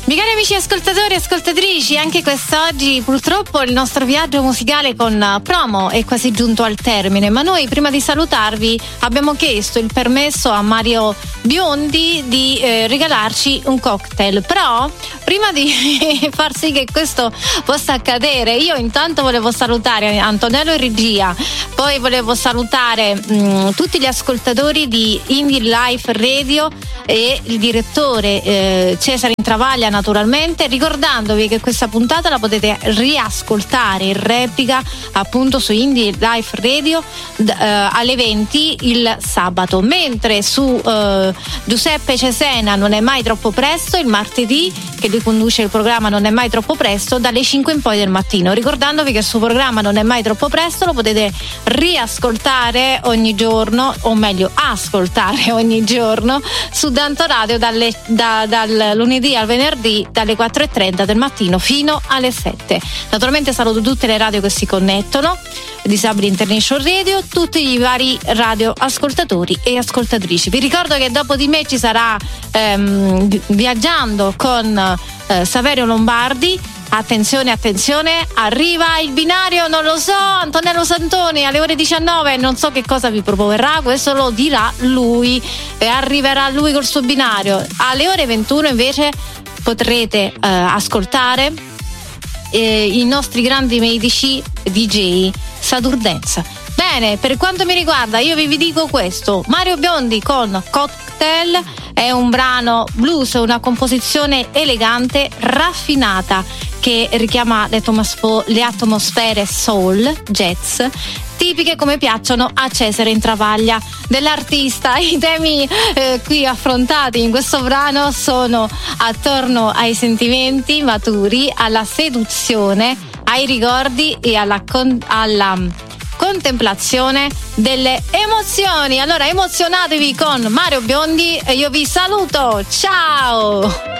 Miei cari amici ascoltatori e ascoltatrici, anche quest'oggi purtroppo il nostro viaggio musicale con promo è quasi giunto al termine, ma noi prima di salutarvi abbiamo chiesto il permesso a Mario Biondi di regalarci un cocktail. Però prima di far sì che questo possa accadere, io intanto volevo salutare Antonello in regia, poi volevo salutare tutti gli ascoltatori di Indie Life Radio e il direttore Cesare Intravaglia, naturalmente, ricordandovi che questa puntata la potete riascoltare in replica appunto su Indie Life Radio alle 20 il sabato, mentre su Giuseppe Cesena Non è mai troppo presto il martedì, che lui conduce il programma Non è mai troppo presto, dalle 5 in poi del mattino, ricordandovi che il suo programma Non è mai troppo presto lo potete riascoltare ogni giorno, o meglio ascoltare ogni giorno su Danto Radio dal lunedì al venerdì dalle 4:30 del mattino fino alle 7. Naturalmente saluto tutte le radio che si connettono, Disabili International Radio, tutti i vari radio ascoltatori e ascoltatrici. Vi ricordo che dopo di me ci sarà Viaggiando con Saverio Lombardi. Attenzione, arriva il binario, non lo so, Antonello Santoni alle ore 19, non so che cosa vi proporrà, questo lo dirà lui e arriverà lui col suo binario. Alle ore 21 invece potrete ascoltare i nostri grandi medici DJ Saturdenza. Bene, per quanto mi riguarda io vi dico questo: Mario Biondi con Cocktail è un brano blues, una composizione elegante, raffinata, che richiama le atmosfere soul, jazz, tipiche come piacciono a Cesare Intravaglia. Dell'artista i temi qui affrontati in questo brano sono attorno ai sentimenti maturi, alla seduzione, ai ricordi e alla contemplazione delle emozioni. Allora emozionatevi con Mario Biondi e io vi saluto, ciao!